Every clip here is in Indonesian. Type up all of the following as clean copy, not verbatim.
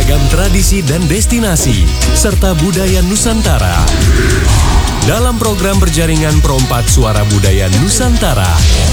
beragam tradisi dan destinasi, serta budaya Nusantara. Dalam program berjaringan Perompak Suara Budaya Nusantara.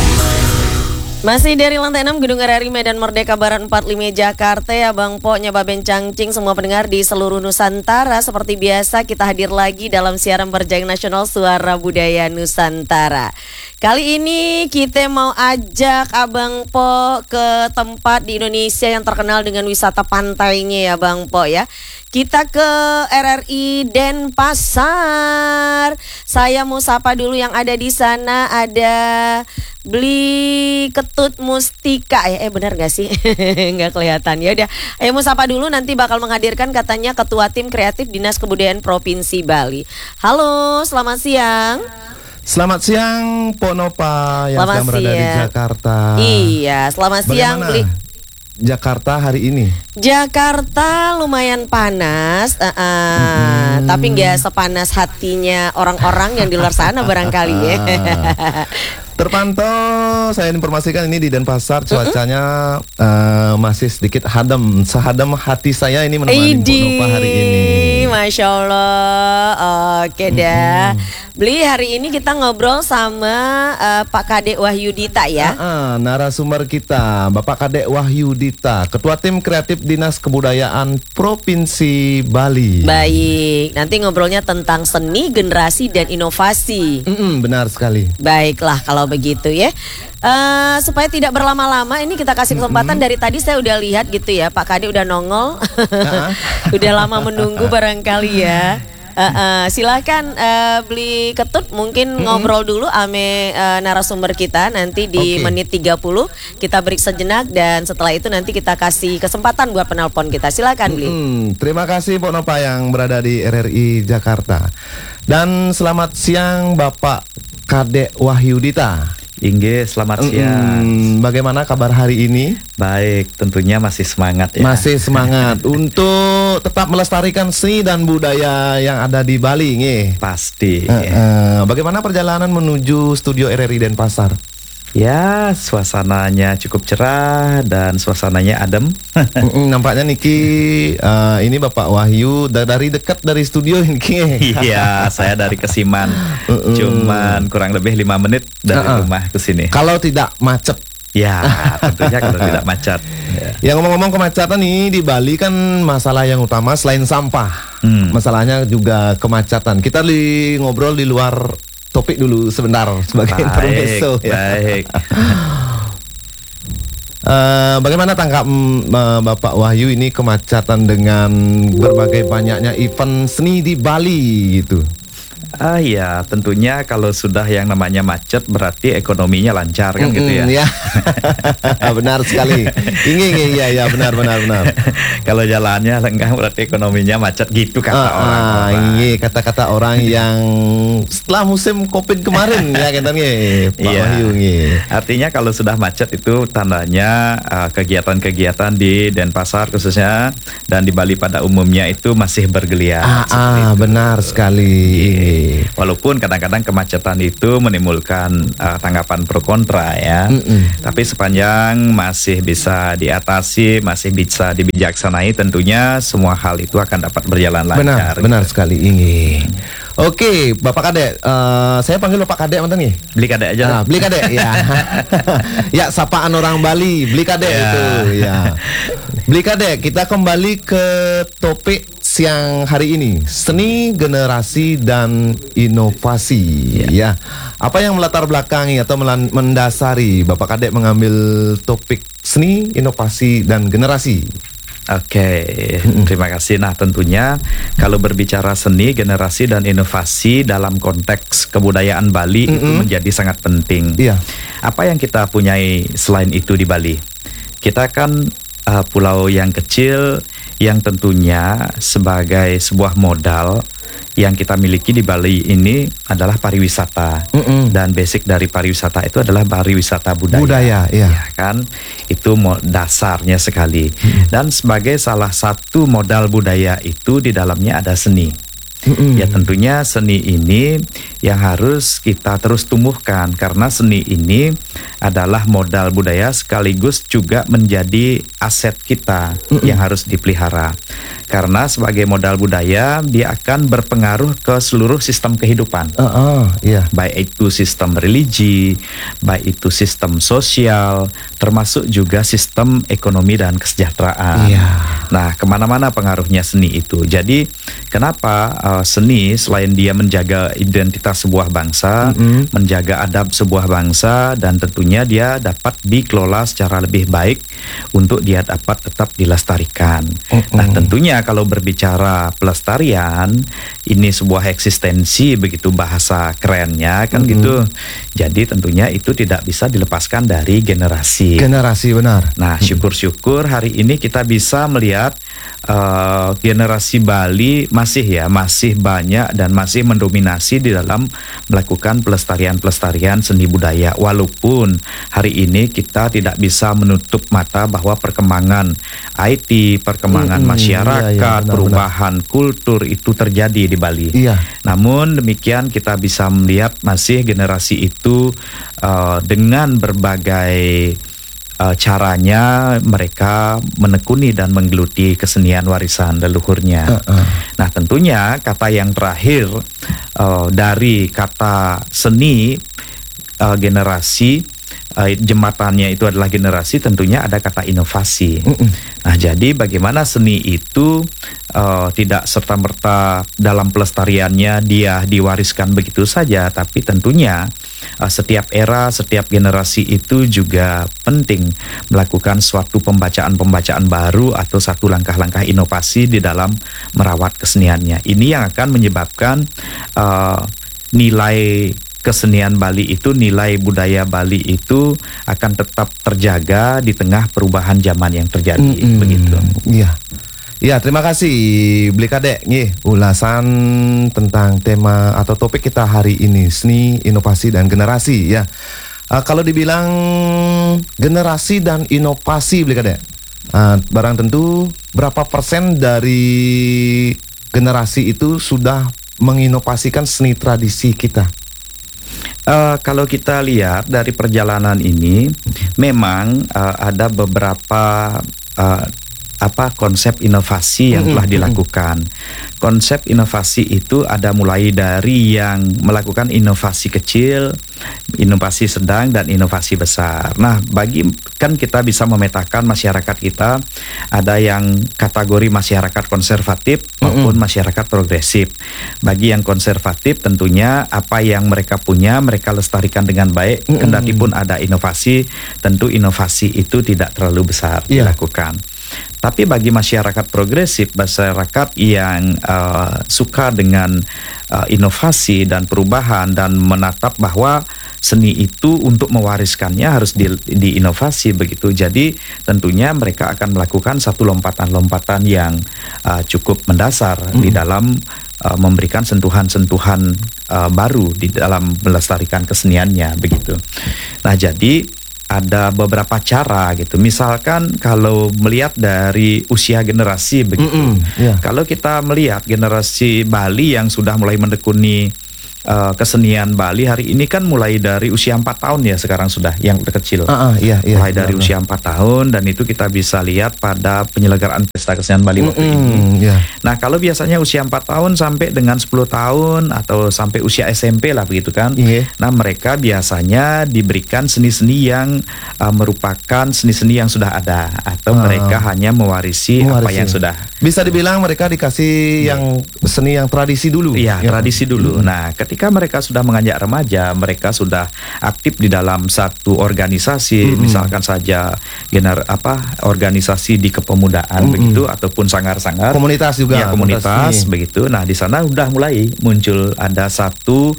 Masih dari lantai 6 Gedung RRI Medan Merdeka Barat 45 Jakarta ya Bang Po, Nyoba Bencangcing, semua pendengar di seluruh Nusantara. Seperti biasa kita hadir lagi dalam siaran berjaring nasional Suara Budaya Nusantara. Kali ini kita mau ajak Abang Po ke tempat di Indonesia yang terkenal dengan wisata pantainya ya Bang Po ya. Kita ke RRI Denpasar. Saya mau sapa dulu yang ada di sana. Ada Beli Ketut Mustika ya, benar gak sih? Nggak kelihatan. Ya udah, ayo mau sapa dulu, nanti bakal menghadirkan katanya Ketua Tim Kreatif Dinas Kebudayaan Provinsi Bali. Halo, selamat siang. Selamat siang, Pok Nopa yang sedang berada di Jakarta. Iya, selamat siang, Beli. Jakarta hari ini? Jakarta lumayan panas, tapi nggak sepanas hatinya orang-orang yang di luar sana barangkali ya. Terpantau, saya informasikan ini di Denpasar cuacanya masih sedikit sehadam hati saya ini menemani Pok Nopa hari ini. Masya Allah, oke dah. Beli, hari ini kita ngobrol sama Pak Kadek Wahyudita ya. Narasumber kita Bapak Kadek Wahyudita, Ketua Tim Kreatif Dinas Kebudayaan Provinsi Bali. Baik, nanti ngobrolnya tentang seni, generasi, dan inovasi. Benar sekali. Baiklah kalau begitu ya. Supaya tidak berlama-lama, ini kita kasih kesempatan. Dari tadi saya udah lihat gitu ya, Pak Kadek udah nongol. Udah lama menunggu barangkali ya. Silakan Beli Ketut mungkin ngobrol dulu ame narasumber kita nanti di menit 30 kita break sejenak, dan setelah itu nanti kita kasih kesempatan buat penelpon kita. Silakan Beli. Terima kasih Pok Nopa yang berada di RRI Jakarta. Dan selamat siang Bapak Kadek Wahyudita. Inge, selamat siang. Bagaimana kabar hari ini? Baik, tentunya masih semangat ya. Masih semangat untuk tetap melestarikan seni dan budaya yang ada di Bali, nge. Pasti. Bagaimana perjalanan menuju studio RRI Denpasar? Ya, suasananya cukup cerah dan suasananya adem. Nampaknya Niki ini Bapak Wahyu dari dekat dari studio Niki. Iya, saya dari Kesiman. Cuman kurang lebih 5 menit dari rumah ke sini. Kalau tidak macet. Ya, tentunya kalau tidak macet. Ya, ngomong-ngomong kemacetan nih di Bali kan masalah yang utama selain sampah. Masalahnya juga kemacetan. Kita ngobrol di luar topik dulu sebentar sebagai intermezzo ya. Baik. Bagaimana tangkap Bapak Wahyu ini kemacetan dengan berbagai banyaknya event seni di Bali gitu? Ya, tentunya kalau sudah yang namanya macet berarti ekonominya lancar kan gitu ya. Ya. Benar sekali. Iya benar. Kalau jalannya lenggang berarti ekonominya macet gitu kata orang. Iya, kata-kata orang yang setelah musim Covid kemarin ya katanya Pak Wahyu. Artinya kalau sudah macet itu tandanya kegiatan-kegiatan di Denpasar khususnya dan di Bali pada umumnya itu masih bergeliat. Benar sekali. Walaupun kadang-kadang kemacetan itu menimbulkan tanggapan pro kontra ya. Tapi sepanjang masih bisa diatasi, masih bisa dibijaksanai, tentunya semua hal itu akan dapat berjalan lancar. Benar sekali ini. Oke, Bapak Kadek, saya panggil Bapak Kadek mantan nih. Beli Kadek aja. Beli Kadek ya. Ya, sapaan orang Bali, Beli Kadek itu ya. Beli Kadek, kita kembali ke topik siang hari ini, seni, generasi, dan inovasi ya. Apa yang melatar belakangi atau mendasari Bapak Kadek mengambil topik seni, inovasi, dan generasi? Oke, terima kasih. Nah, tentunya kalau berbicara seni, generasi, dan inovasi dalam konteks kebudayaan Bali itu menjadi sangat penting. Apa yang kita punyai selain itu di Bali? Kita kan pulau yang kecil yang tentunya sebagai sebuah modal yang kita miliki di Bali ini adalah pariwisata. Dan basic dari pariwisata itu adalah pariwisata budaya. Ya kan? Itu dasarnya sekali. Dan sebagai salah satu modal budaya itu di dalamnya ada seni. Ya tentunya seni ini yang harus kita terus tumbuhkan, karena seni ini adalah modal budaya sekaligus juga menjadi aset kita yang harus dipelihara. Karena sebagai modal budaya dia akan berpengaruh ke seluruh sistem kehidupan. Iya. Baik itu sistem religi, baik itu sistem sosial, termasuk juga sistem ekonomi dan kesejahteraan. Iya. Nah, kemana-mana pengaruhnya seni itu. Jadi, kenapa seni selain dia menjaga identitas sebuah bangsa, menjaga adab sebuah bangsa, dan tentunya dia dapat dikelola secara lebih baik untuk dia dapat tetap dilestarikan. Nah, tentunya kalau berbicara pelestarian, ini sebuah eksistensi, begitu bahasa kerennya kan gitu. Jadi tentunya itu tidak bisa dilepaskan dari generasi. Generasi, benar. Nah, syukur-syukur hari ini kita bisa melihat generasi Bali masih banyak dan masih mendominasi di dalam melakukan pelestarian seni budaya. Walaupun hari ini kita tidak bisa menutup mata bahwa perkembangan IT, perkembangan masyarakat, perubahan kultur itu terjadi di Bali. Iya. Namun demikian kita bisa melihat masih generasi itu dengan berbagai caranya mereka menekuni dan menggeluti kesenian warisan leluhurnya. Nah, tentunya kata yang terakhir dari kata seni, generasi, jembatannya itu adalah generasi, tentunya ada kata inovasi. Nah, jadi bagaimana seni itu tidak serta-merta dalam pelestariannya dia diwariskan begitu saja, tapi tentunya setiap era, setiap generasi itu juga penting melakukan suatu pembacaan baru atau satu langkah-langkah inovasi di dalam merawat keseniannya. Ini yang akan menyebabkan nilai kesenian Bali itu, nilai budaya Bali itu akan tetap terjaga di tengah perubahan zaman yang terjadi. Begitu. Iya. Ya, terima kasih Blikade. Ulasan tentang tema atau topik kita hari ini, seni, inovasi, dan generasi. Ya, kalau dibilang generasi dan inovasi, Blikade, barang tentu berapa persen dari generasi itu sudah menginovasikan seni tradisi kita? Kalau kita lihat dari perjalanan ini, memang ada beberapa konsep inovasi yang telah dilakukan. Konsep inovasi itu ada mulai dari yang melakukan inovasi kecil, inovasi sedang, dan inovasi besar. Nah, kan kita bisa memetakan masyarakat kita, ada yang kategori masyarakat konservatif maupun masyarakat progresif. Bagi yang konservatif tentunya apa yang mereka punya mereka lestarikan dengan baik. Kendati pun ada inovasi, tentu inovasi itu tidak terlalu besar dilakukan. Tapi bagi masyarakat progresif, masyarakat yang suka dengan inovasi dan perubahan dan menatap bahwa seni itu untuk mewariskannya harus diinovasi begitu. Jadi tentunya mereka akan melakukan satu lompatan-lompatan yang cukup mendasar di dalam memberikan sentuhan-sentuhan baru di dalam melestarikan keseniannya begitu. Nah, jadi ada beberapa cara gitu. Misalkan kalau melihat dari usia generasi begitu. Kalau kita melihat generasi Bali yang sudah mulai menekuni kesenian Bali hari ini kan mulai dari usia 4 tahun ya sekarang sudah yang kecil. Mulai dari usia 4 tahun, dan itu kita bisa lihat pada penyelenggaraan pesta kesenian Bali waktu ini. Nah, kalau biasanya usia 4 tahun sampai dengan 10 tahun atau sampai usia SMP lah begitu kan. Nah, mereka biasanya diberikan seni-seni yang merupakan seni-seni yang sudah ada, atau mereka hanya mewarisi apa yang sudah. Bisa dibilang mereka dikasih yang seni yang tradisi dulu. Iya, tradisi dulu. Nah, ketika mereka sudah menginjak remaja, mereka sudah aktif di dalam satu organisasi, misalkan saja organisasi di kepemudaan begitu, ataupun sanggar-sanggar. Komunitas juga. Ya, komunitas begitu. Nah, di sana sudah mulai muncul ada satu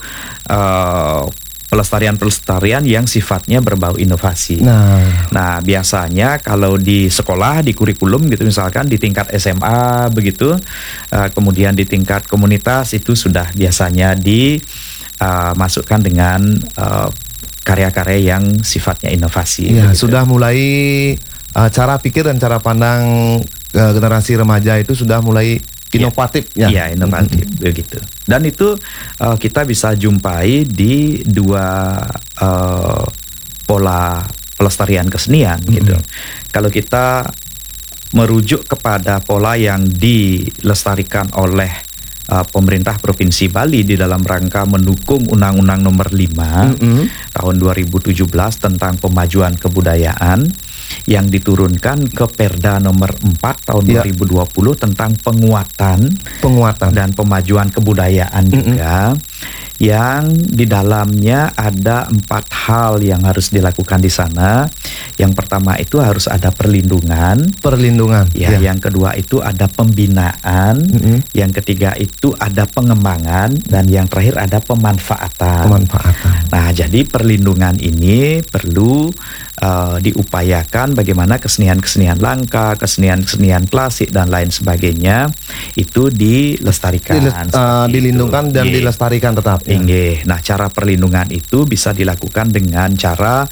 pelestarian yang sifatnya berbau inovasi. Nah, biasanya kalau di sekolah, di kurikulum gitu misalkan di tingkat SMA begitu, kemudian di tingkat komunitas itu sudah biasanya dimasukkan dengan karya-karya yang sifatnya inovasi. Sudah mulai cara pikir dan cara pandang generasi remaja itu sudah mulai inovatif inovatif begitu. Dan itu kita bisa jumpai di dua pola pelestarian kesenian gitu. Kalau kita merujuk kepada pola yang dilestarikan oleh pemerintah Provinsi Bali di dalam rangka mendukung Undang-Undang Nomor 5 tahun 2017 tentang pemajuan kebudayaan yang diturunkan ke Perda Nomor 4 tahun 2020 tentang penguatan dan pemajuan kebudayaan juga, yang di dalamnya ada 4 hal yang harus dilakukan di sana. Yang pertama itu harus ada perlindungan. Ya. Yang kedua itu ada pembinaan. Yang ketiga itu ada pengembangan, dan yang terakhir ada pemanfaatan. Nah, jadi perlindungan ini perlu diupayakan bagaimana kesenian-kesenian langka, kesenian-kesenian klasik dan lain sebagainya itu dilestarikan, dilindungkan dan dilestarikan tetap. Nah, cara perlindungan itu bisa dilakukan dengan cara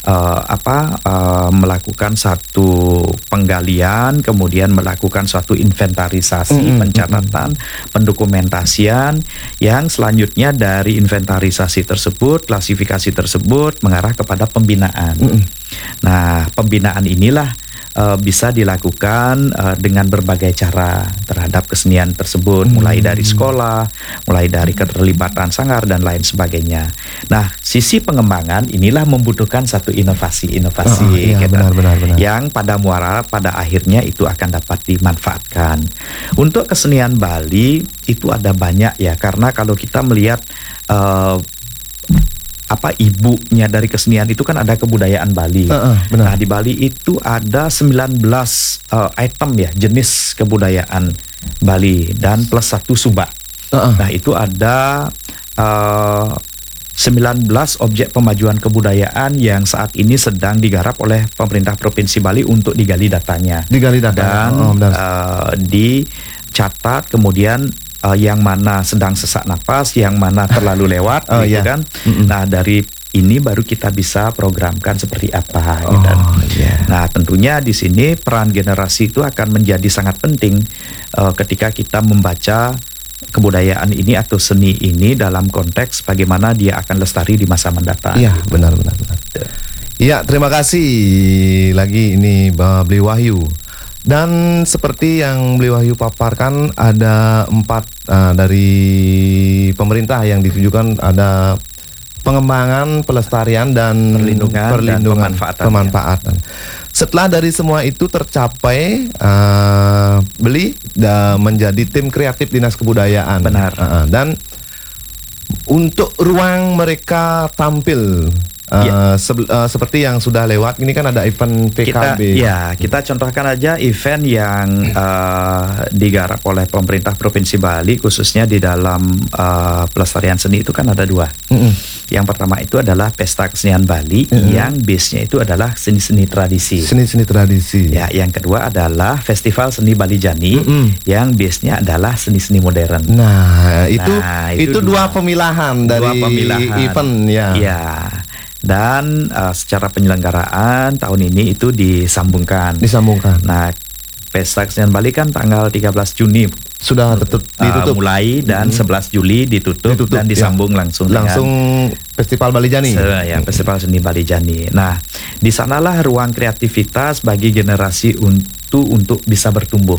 melakukan satu penggalian, kemudian melakukan suatu inventarisasi, pencatatan, pendokumentasian, yang selanjutnya dari inventarisasi tersebut, klasifikasi tersebut mengarah kepada pembinaan. Nah, pembinaan inilah bisa dilakukan dengan berbagai cara terhadap kesenian tersebut, mulai dari sekolah, mulai dari keterlibatan sanggar dan lain sebagainya. Nah, sisi pengembangan inilah membutuhkan satu inovasi benar. yang pada akhirnya itu akan dapat dimanfaatkan. Untuk kesenian Bali itu ada banyak ya, karena kalau kita melihat ibunya dari kesenian itu kan ada kebudayaan Bali. Nah, di Bali itu ada 19 item ya, jenis kebudayaan Bali, dan plus 1 subak. Nah, itu ada 19 objek pemajuan kebudayaan yang saat ini sedang digarap oleh pemerintah Provinsi Bali untuk digali datanya. Dan dicatat, kemudian yang mana sedang sesak napas, yang mana terlalu lewat, kan. Nah, dari ini baru kita bisa programkan seperti apa. Nah, tentunya di sini peran generasi itu akan menjadi sangat penting ketika kita membaca kebudayaan ini atau seni ini dalam konteks bagaimana dia akan lestari di masa mendatang. Iya, benar. Iya, terima kasih lagi ini Beli Wahyu. Dan seperti yang Beli Wahyu paparkan, ada 4 dari pemerintah yang ditujukan, ada pengembangan, pelestarian, dan perlindungan pemanfaatan. Setelah dari semua itu tercapai, Beli menjadi tim kreatif Dinas Kebudayaan. Benar. Dan untuk ruang mereka tampil, seperti yang sudah lewat ini kan ada event PKB. Kita contohkan aja event yang digarap oleh pemerintah Provinsi Bali, khususnya di dalam pelestarian seni itu kan ada 2. Yang pertama itu adalah Pesta Kesenian Bali, yang base-nya itu adalah seni-seni tradisi. Ya, yang kedua adalah Festival Seni Bali Jani, yang base-nya adalah seni-seni modern. Nah, itu 2 pemilahan dari event ya. Dan secara penyelenggaraan tahun ini itu disambungkan. Nah, Pesta Kesenian Bali kan tanggal 13 Juni sudah ditutup mulai, dan 11 Juli ditutup dan disambung langsung Festival Bali Jani. Festival Seni Bali Jani. Nah, di sanalah ruang kreativitas bagi generasi untuk bisa bertumbuh.